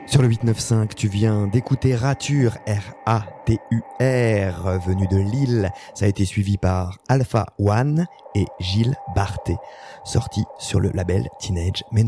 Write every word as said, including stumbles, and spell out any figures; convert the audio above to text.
Sur le huit neuf cinq, tu viens d'écouter Rature, R A T U R, venu de Lille. Ça a été suivi par Alpha One et Gilles Barthé, sorti sur le label Teenage Men.